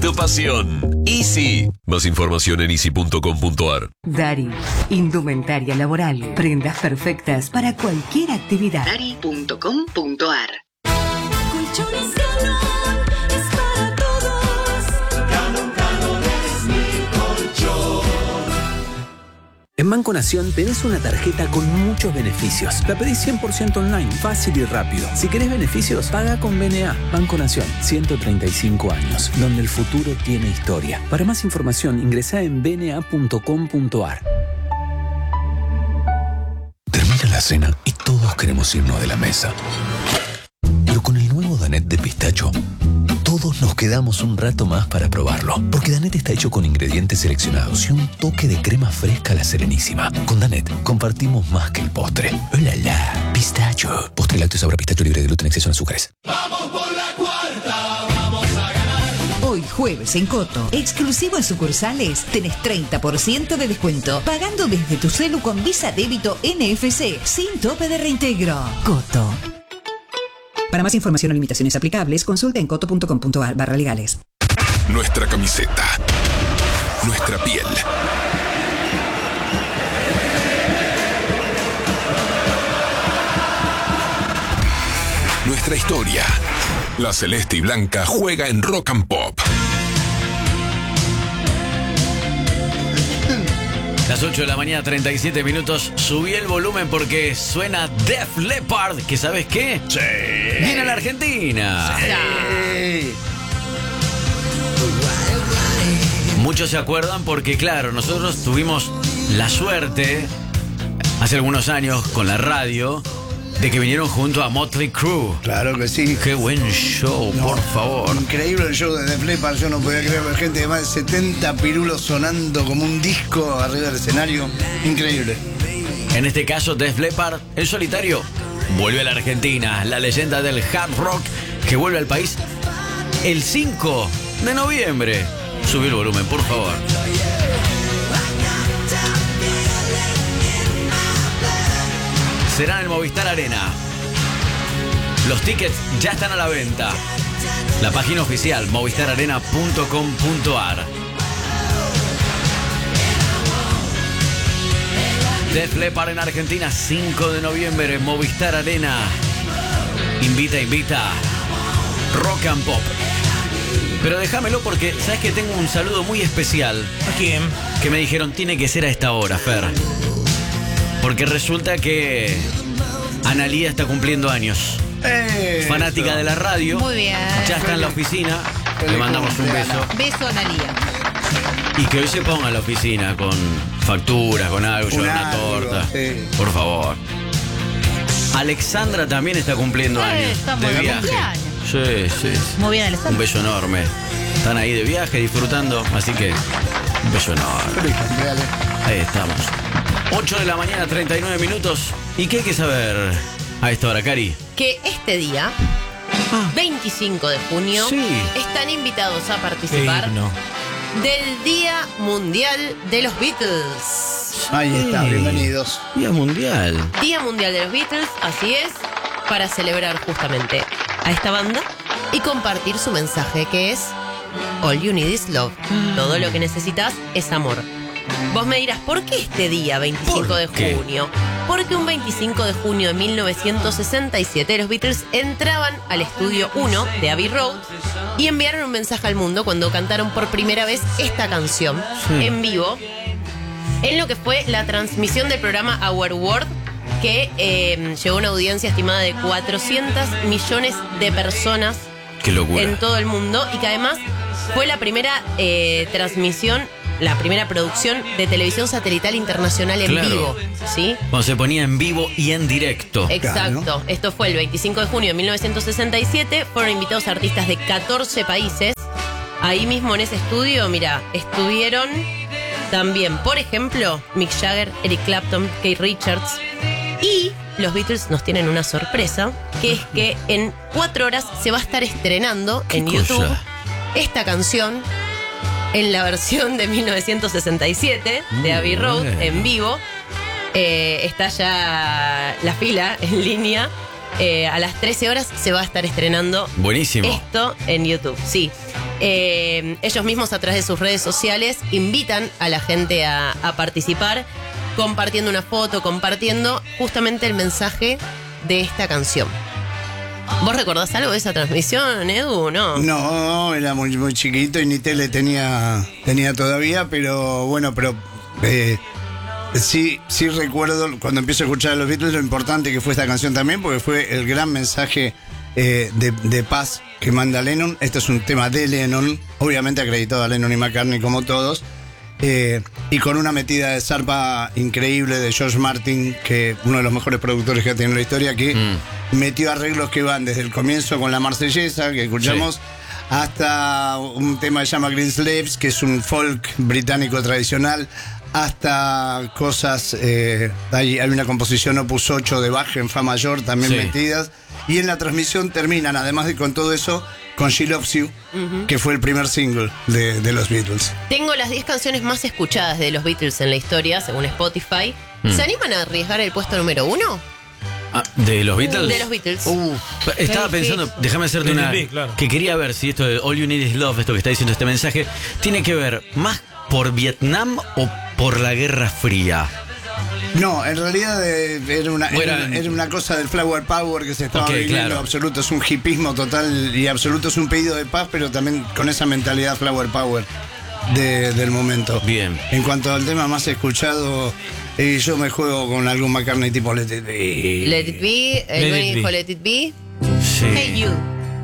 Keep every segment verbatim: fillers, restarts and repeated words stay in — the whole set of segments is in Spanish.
tu pasión. Easy. Más información en easy punto com punto ar. Dari, indumentaria laboral. Prendas perfectas para cualquier actividad. Dari punto com punto ar. Colchones Galón es para todos. Galón, Galón es mi colchón. En Banco Nación tenés una tarjeta con muchos beneficios. La pedís cien por ciento online, fácil y rápido. Si querés beneficios, paga con B N A. Banco Nación, ciento treinta y cinco años, donde el futuro tiene historia. Para más información, ingresá en b n a punto com punto ar. Termina la cena y todos queremos irnos de la mesa. Pero con el nuevo Danette de pistacho, todos nos quedamos un rato más para probarlo. Porque Danette está hecho con ingredientes seleccionados y un toque de crema fresca a la Serenísima. Con Danette compartimos más que el postre. ¡Hola, la! Pistacho. Postre lácteo sabor a pistacho libre de gluten, exceso en azúcares. Vamos por la cuarta, vamos a ganar. Hoy jueves en Coto, exclusivo en sucursales, tenés treinta por ciento de descuento. Pagando desde tu celu con Visa Débito N F C, sin tope de reintegro. Coto. Para más información o limitaciones aplicables, consulta en coto punto com punto ar barra legales. Nuestra camiseta. Nuestra piel. Nuestra historia. La celeste y blanca juega en Rock and Pop. Las ocho de la mañana, treinta y siete minutos. Subí el volumen porque suena Def Leppard. ¿Que sabes qué? Sí. Viene a la Argentina. Sí. Muchos se acuerdan porque, claro, nosotros tuvimos la suerte hace algunos años con la radio de que vinieron junto a Motley Crue. Claro que sí. Qué buen show, No, por favor. Increíble el show de Def Leppard. Yo no podía creer ver gente de más de setenta pirulos sonando como un disco arriba del escenario. Increíble. En este caso, Def Leppard, el solitario, vuelve a la Argentina. La leyenda del hard rock que vuelve al país el cinco de noviembre. Subí el volumen, por favor. Será en el Movistar Arena. Los tickets ya están a la venta. La página oficial, movistar arena punto com punto ar. Def Leppard en Argentina, cinco de noviembre, Movistar Arena. Invita, invita. Rock and Pop. Pero déjamelo porque, ¿sabes que tengo un saludo muy especial? ¿A quién? Que me dijeron, tiene que ser a esta hora, Fer. Porque resulta que Analía está cumpliendo años. Eh, Fanática eso. de la radio. Muy bien. Ya está en la oficina. Le mandamos un beso. Beso a Analía. Y que hoy se ponga en la oficina con facturas, con algo, llevar una algo, torta. sí. Por favor. Alexandra también está cumpliendo Eh, años. estamos De de viaje. cumpleaños. Sí, sí, sí. Muy bien, Alessandra. Un beso enorme. Están ahí de viaje disfrutando, así que un beso enorme. Feliz cumpleaños. Ahí estamos. ocho de la mañana, treinta y nueve minutos. ¿Y qué hay que saber a esta hora, Cari? Que este día, veinticinco de junio, Sí. están invitados a participar Himno. del Día Mundial de los Beatles. Ahí está, Sí. bienvenidos. Día Mundial. Día Mundial de los Beatles, así es, para celebrar justamente a esta banda y compartir su mensaje que es All you need is love. Todo lo que necesitas es amor. Vos me dirás, ¿por qué este día, veinticinco de ¿Por qué? junio? Porque un veinticinco de junio de mil novecientos sesenta y siete los Beatles entraban al estudio uno de Abbey Road y enviaron un mensaje al mundo cuando cantaron por primera vez esta canción Sí. en vivo en lo que fue la transmisión del programa Our World, que eh, llegó a una audiencia estimada de cuatrocientos millones de personas Qué locura. en todo el mundo y que además fue la primera eh, transmisión, la primera producción de televisión satelital internacional en Claro. vivo, ¿sí? Cuando se ponía en vivo y en directo. Exacto. Claro. Esto fue el veinticinco de junio de mil novecientos sesenta y siete. Fueron invitados artistas de catorce países. Ahí mismo en ese estudio, mira, estuvieron también, por ejemplo, Mick Jagger, Eric Clapton, Keith Richards. Y los Beatles nos tienen una sorpresa, que es que en cuatro horas se va a estar estrenando ¿Qué en cosa? YouTube esta canción en la versión de mil novecientos sesenta y siete de Abbey Road, bueno. en vivo. Eh, está ya la fila en línea. Eh, a las trece horas se va a estar estrenando Buenísimo. esto en YouTube. Sí. Eh, ellos mismos a través de sus redes sociales invitan a la gente a, a participar, compartiendo una foto, compartiendo justamente el mensaje de esta canción. ¿Vos recordás algo de esa transmisión, Edu? No, No, era muy, muy chiquito y ni tele tenía, tenía todavía, pero bueno, pero eh, sí, sí recuerdo cuando empiezo a escuchar a los Beatles lo importante que fue esta canción también, porque fue el gran mensaje eh, de, de paz que manda Lennon. Este es un tema de Lennon, obviamente acreditado a Lennon y McCartney como todos. Eh, y con una metida de zarpa increíble de George Martin, que uno de los mejores productores que ha tenido en la historia, que mm. metió arreglos que van desde el comienzo con la Marsellesa, que escuchamos, sí, hasta un tema que se llama Green Slaves, que es un folk británico tradicional, hasta cosas, eh, hay, hay una composición Opus ocho de Bach en Fa mayor también, sí, metidas, y en la transmisión terminan, además de con todo eso, con She Loves You, uh-huh, que fue el primer single de, de los Beatles. Tengo las diez canciones más escuchadas de los Beatles en la historia, según Spotify. Mm. ¿Se animan a arriesgar el puesto número uno? Ah, ¿de los Beatles? De los Beatles. Uh, estaba pensando, déjame hacerte una... Claro. Que quería ver si esto de All You Need Is Love, esto que está diciendo este mensaje, tiene que ver más por Vietnam o por la Guerra Fría. No, en realidad eh, era, una, bueno, era, era una cosa del flower power que se estaba okay, viviendo, claro, absoluto, es un hipismo total y absoluto, es un pedido de paz, pero también con esa mentalidad flower power de, del momento. Bien. En cuanto al tema más escuchado, eh, yo me juego con algún McCartney tipo Let It Be. Let It Be, el Let dijo Let It Be. Sí. Hey You.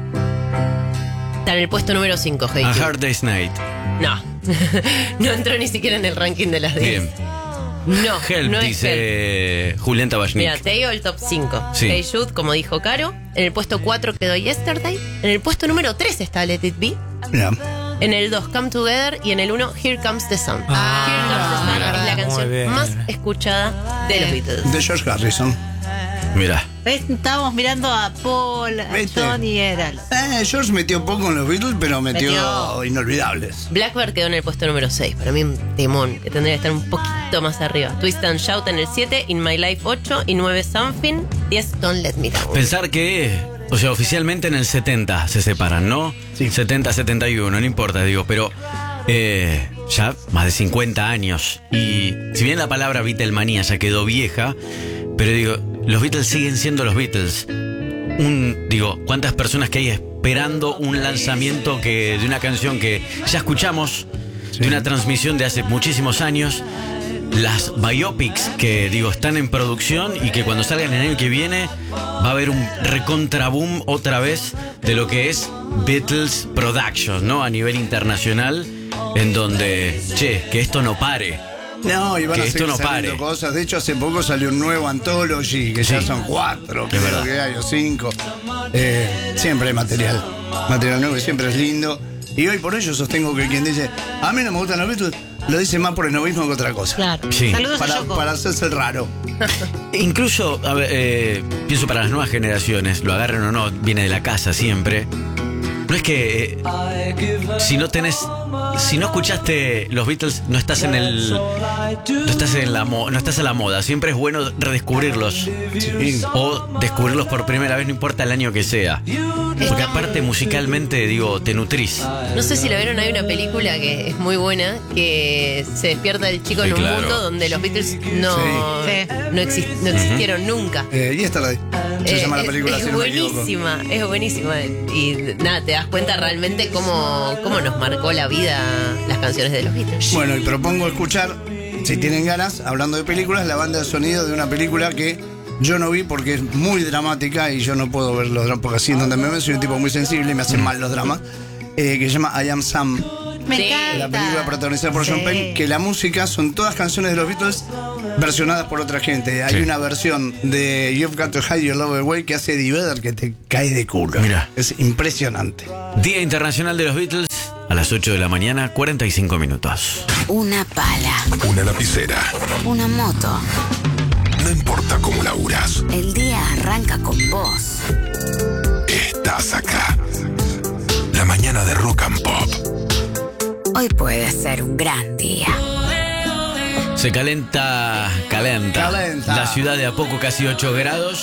Está en el puesto número cinco, Hey A You. Hard Day's Night. No, no entró ni siquiera en el ranking de las diez. Bien. No, Help, no es dice Help. Julián Tabachnik. Mira, te digo el top cinco. Sí. Hey Jude, como dijo Caro. En el puesto cuatro quedó Yesterday. En el puesto número tres está Let It Be. Yeah. En el dos, Come Together. Y en el uno, Here Comes the Sun. Ah, Here Comes the Sun mira, es la canción más escuchada de los Beatles. De George Harrison. Mira. ¿Ves? Estábamos mirando a Paul, a ¿Viste? Tony, era. Eh, George metió poco en los Beatles, pero metió, metió inolvidables. Blackbird quedó en el puesto número seis. Para mí un temón que tendría que estar un poquito más arriba. Twist and Shout en el siete, In My Life ocho y nueve Something, diez Don't Let Me Down. Pensar que, o sea, oficialmente en el setenta se separan, ¿no? Sí. setenta, setenta y uno, no importa, digo, pero eh, ya más de cincuenta años. Y si bien la palabra Beatlemanía ya quedó vieja, pero digo, los Beatles siguen siendo los Beatles. Un, digo, ¿cuántas personas que hay esperando un lanzamiento que de una canción que ya escuchamos, sí, de una transmisión de hace muchísimos años? Las biopics que, digo, están en producción y que cuando salgan el año que viene va a haber un recontra boom otra vez de lo que es Beatles Productions, ¿no? A nivel internacional, en donde, che, que esto no pare. No, y van que a esto seguir no saliendo pare. cosas. De hecho, hace poco salió un nuevo Anthology, que Sí. ya son cuatro, Es creo verdad. que hay, o cinco. Eh, siempre hay material. Material nuevo y siempre es lindo. Y hoy por ello sostengo que quien dice, a mí no me gustan los Beatles, lo dice más por esnovismo que otra cosa. Claro. Sí. Saludos a Para, Yoko. para hacerse el raro. Incluso, a ver, eh, pienso para las nuevas generaciones, lo agarren o no, viene de la casa siempre. No es que eh, si no tenés, si no escuchaste los Beatles, no estás en el, no estás en la, mo- no estás en la moda. Siempre es bueno redescubrirlos, Sí. o descubrirlos por primera vez, no importa el año que sea. Porque aparte musicalmente, digo, te nutrís. No sé si la vieron, hay una película que es muy buena, que se despierta el chico Sí, en un claro. mundo donde los Beatles no, Sí. no, exist- no existieron nunca. Eh, y esta la se Eh, llama la es- película, es, si no me equivoco. buenísima, es buenísima. Y nada, te das cuenta realmente cómo, cómo nos marcó la vida las canciones de los Beatles. Bueno, y propongo escuchar, si tienen ganas, hablando de películas, la banda de sonido de una película que yo no vi porque es muy dramática y yo no puedo ver los dramas, porque así en donde me ven soy un tipo muy sensible y me hacen mal los dramas, eh, que se llama I Am Sam. Me Sí. encanta. La película protagonizada por John Sí. Penn, que la música son todas canciones de los Beatles versionadas por otra gente. Hay Sí. una versión de You've Got to Hide Your Love Away que hace Eddie Vedder que te cae de culo. Mira. Es impresionante. Día Internacional de los Beatles, a las ocho de la mañana, cuarenta y cinco minutos. Una pala, Una lapicera. una moto. No importa cómo laburas, El día arranca con vos. estás acá. La mañana de Rock and Pop. Hoy puede ser un gran día. Se calenta, calenta. Calenta. La ciudad de a poco casi ocho grados.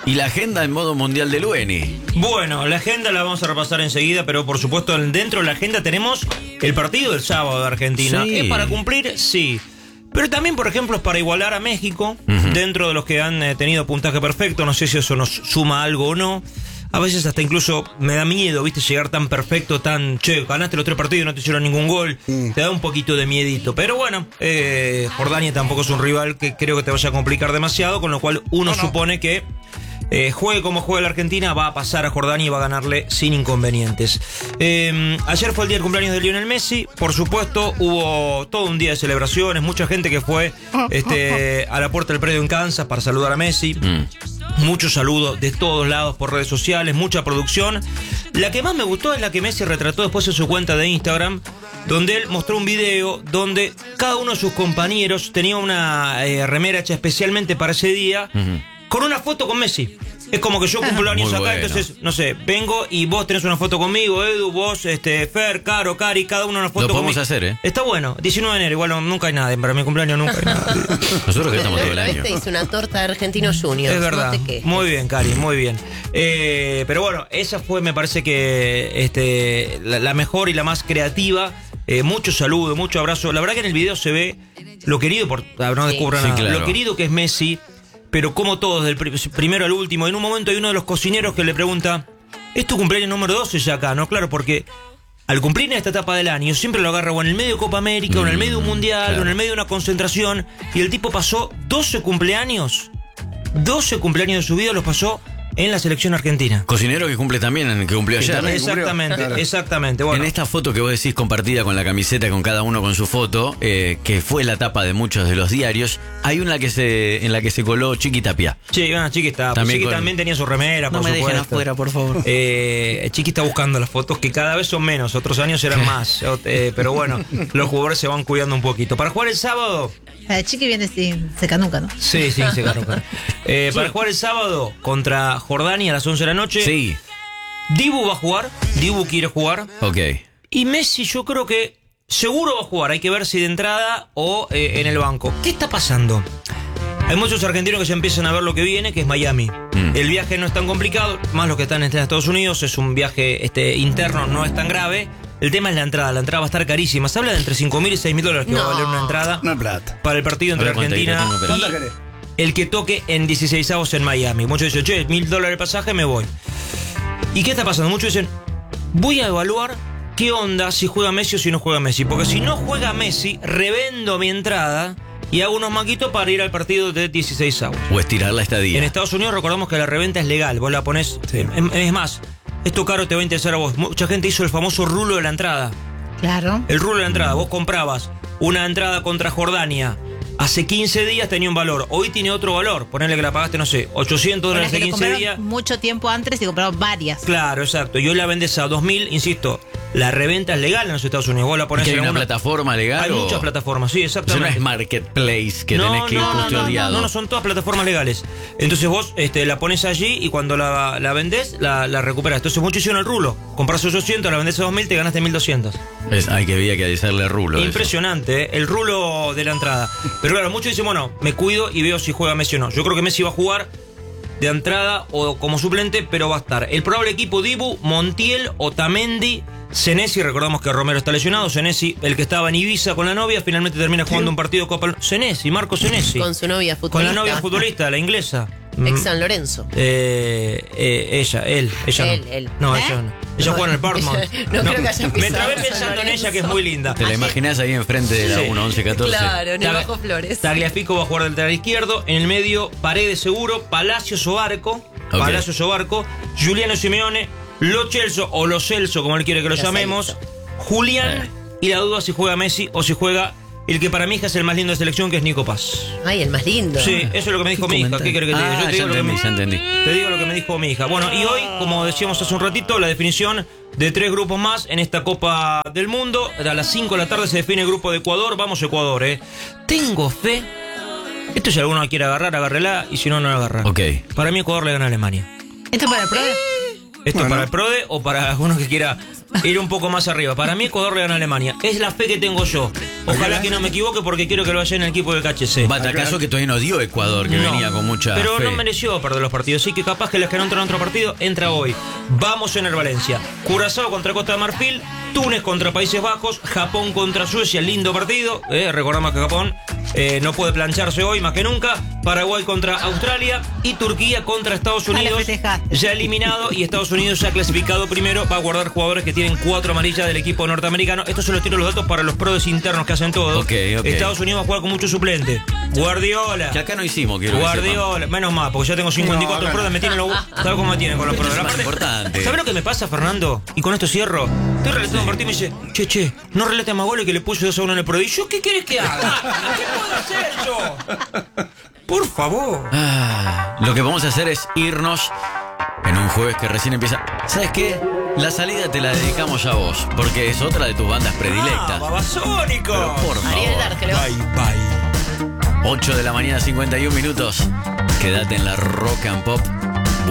Y la agenda en modo mundial de Lueni. Bueno, la agenda la vamos a repasar enseguida, pero por supuesto dentro de la agenda tenemos el partido del sábado de Argentina. Sí. ¿Es para cumplir? Sí. Pero también, por ejemplo, es para igualar a México, uh-huh. dentro de los que han eh, tenido puntaje perfecto. No sé si eso nos suma algo o no. A veces hasta incluso me da miedo, viste, llegar tan perfecto, tan, che, ganaste los tres partidos y no te hicieron ningún gol. Mm. Te da un poquito de miedito. Pero bueno, eh, Jordania tampoco es un rival que creo que te vaya a complicar demasiado, con lo cual uno no, no. supone que eh, juegue como juega la Argentina, va a pasar a Jordania y va a ganarle sin inconvenientes. Eh, ayer fue el día del cumpleaños de Lionel Messi. Por supuesto, hubo todo un día de celebraciones, mucha gente que fue este, a la puerta del predio en Kansas para saludar a Messi. Mm. Muchos saludos de todos lados por redes sociales, mucha producción. La que más me gustó es la que Messi retrató después en su cuenta de Instagram, donde él mostró un video donde cada uno de sus compañeros tenía una eh, remera hecha especialmente para ese día, uh-huh. con una foto con Messi. Es como que yo cumplo años acá, bueno. Entonces, no sé, vengo y vos tenés una foto conmigo, Edu, vos, este, Fer, Caro, Cari, cada uno una foto conmigo. Lo podemos hacer, ¿eh? Está bueno, diecinueve de enero, igual no, nunca hay nada, para mi cumpleaños nunca hay nada. Nosotros que estamos todo el año. Este hizo una torta de Argentino Junior. Es verdad, no te muy bien, Cari, muy bien. Eh, pero bueno, esa fue, me parece que este, la, la mejor y la más creativa. Eh, mucho saludo, mucho abrazo. La verdad que en el video se ve lo querido, por, no descubro sí, nada, sí, claro. Lo querido que es Messi. Pero como todos, del primero al último, en un momento hay uno de los cocineros que le pregunta, ¿es tu cumpleaños número doce ya acá? No, claro, porque al cumplir en esta etapa del año siempre lo agarra o en el medio de Copa América, mm, o en el medio de un mundial, claro. o en el medio de una concentración, y el tipo pasó doce cumpleaños, doce cumpleaños de su vida los pasó en la selección argentina. Cocinero que cumple también, que cumplió ayer. Exactamente, claro. exactamente. Bueno. En esta foto que vos decís compartida con la camiseta, con cada uno con su foto, eh, que fue la tapa de muchos de los diarios, hay una que se, en la que se coló Chiqui Tapia. Sí, una Chiqui Tapia. También, Chiqui con... también tenía su remera, no por me supuesto. dejen afuera, por favor. Eh, Chiqui está buscando las fotos, que cada vez son menos, otros años eran más. eh, pero bueno, los jugadores se van cuidando un poquito. Para jugar el sábado... La Chiqui viene sin seca nunca, ¿no? Sí, sí, seca nunca. Eh, para jugar el sábado contra Jordania a las once de la noche. Sí. Dibu va a jugar. Dibu quiere jugar. Ok. Y Messi yo creo que seguro va a jugar. Hay que ver si de entrada o eh, en el banco. ¿Qué está pasando? Hay muchos argentinos que ya empiezan a ver lo que viene, que es Miami. Mm. El viaje no es tan complicado, más los que están en Estados Unidos. Es un viaje este, interno, no es tan grave. El tema es la entrada, la entrada va a estar carísima. Se habla de entre cinco mil y seis mil dólares que no. va a valer una entrada no plata. para el partido entre Argentina y el que toque en dieciseisavos en Miami. Muchos dicen, che, mil dólares el pasaje, me voy. ¿Y qué está pasando? Muchos dicen, voy a evaluar qué onda si juega Messi o si no juega Messi. Porque si no juega Messi, revendo mi entrada y hago unos manguitos para ir al partido de dieciseisavos. O estirar la estadía. En Estados Unidos recordamos que la reventa es legal. Vos la ponés, sí. es, es más... Esto, Caro, te va a interesar a vos. Mucha gente hizo el famoso rulo de la entrada. Claro. El rulo de la entrada. Vos comprabas una entrada contra Jordania. Hace quince días tenía un valor. Hoy tiene otro valor. Ponele que la pagaste, no sé, ochocientos dólares hace quince días. Mucho tiempo antes y compraron varias. Claro, exacto. Y hoy la vendes a dos mil, insisto. La reventa es legal en los Estados Unidos. Vos la ponés ¿Hay en una alguna plataforma legal? Hay o... muchas plataformas, sí, exactamente. Eso no es marketplace que no, tenés que ir no, custodiado. No, no, no, son todas plataformas legales. Entonces vos este, la pones allí y cuando la, la vendés, la, la recuperás. Entonces muchos hicieron el rulo. Comprás ochocientos, la vendés a dos mil, te ganaste mil doscientos. Es, hay que había que hacerle rulo. Impresionante, ¿eh? El rulo de la entrada. Pero claro, muchos dicen, bueno, me cuido y veo si juega Messi o no. Yo creo que Messi va a jugar de entrada o como suplente, pero va a estar el probable equipo: Dibu, Montiel, Otamendi, Senesi. Recordamos que Romero está lesionado. Senesi, el que estaba en Ibiza con la novia, finalmente termina jugando un partido de Copa. Senesi, Marco Senesi. Con su novia futbolista. Con la novia futbolista, la inglesa. Ex San Lorenzo. Eh, eh, ella, él, ella él, no. Él. No, ¿Eh? ella no. Ella juega en el Portmont. No, no creo que haya me trabé pensando en ella, que es muy linda. ¿Te la imaginás ahí enfrente de la sí. uno once catorce? Claro, en el Bajo Flores. Tagliafico va a jugar del lateral izquierdo. En el medio, Paredes seguro. Palacios o Barco. Okay. Palacios o Barco. Juliano Simeone. Lo Celso o Lo Celso, como él quiere que lo, lo llamemos. Celso. Julián. Eh. Y la duda si juega Messi o si juega el que para mi hija es el más lindo de selección, que es Nico Paz. Ay, el más lindo. Sí, eso es lo que me dijo mi hija. ¿Qué querés que te diga? Ah, Yo te digo, entendí, lo que me, entendí. te digo lo que me dijo mi hija. Bueno, y hoy, como decíamos hace un ratito, la definición de tres grupos más en esta Copa del Mundo. A las cinco de la tarde se define el grupo de Ecuador. Vamos Ecuador, ¿eh? Tengo fe. Esto si alguno la quiere agarrar, agárrela. Y si no, no la agarra. Ok. Para mí Ecuador le gana a Alemania. ¿Esto es para el PRODE? ¿Esto bueno. para el PRODE o para alguno que quiera ir un poco más arriba? Para mí Ecuador le gana a Alemania. Es la fe que tengo yo. Ojalá que no me equivoque porque quiero que lo vaya en el equipo del K H C. Batacazo que todavía no dio Ecuador, que No, venía con mucha pero fe. no mereció perder los partidos, así que capaz que las que no entran en otro partido, entra hoy. Vamos en el Valencia. Curazao contra Costa de Marfil, Túnez contra Países Bajos, Japón contra Suecia, lindo partido. Eh, recordamos que Japón eh, no puede plancharse hoy más que nunca. Paraguay contra Australia y Turquía contra Estados Unidos. Ya eliminado y Estados Unidos ya clasificado primero. Va a guardar jugadores que tienen cuatro amarillas del equipo norteamericano. Estos se los tiro los datos para los pros internos que hacen todo. Okay, okay. Estados Unidos va a jugar con muchos suplentes. Guardiola. Que acá no hicimos, quiero Guardiola. Menos mal, porque ya tengo cincuenta y cuatro No, pros. Me tienen los. ¿Sabes cómo me tienen con los pros? Es más Aparte, importante. ¿sabes lo que me pasa, Fernando? Y con esto cierro. Estoy relatando un partido y me dice, che, che, no relate a Magolo que le puso dos a uno en el pro. ¿Y yo qué querés que haga? ¿Qué puedo hacer yo? Por favor. Ah, lo que vamos a hacer es irnos en un jueves que recién empieza. ¿Sabes qué? La salida te la dedicamos a vos, porque es otra de tus bandas predilectas. Ah, Babasónico. Pero por Ariel favor. D'Argelo. Bye, bye. ocho de la mañana, cincuenta y uno minutos. Quédate en la Rock and Pop.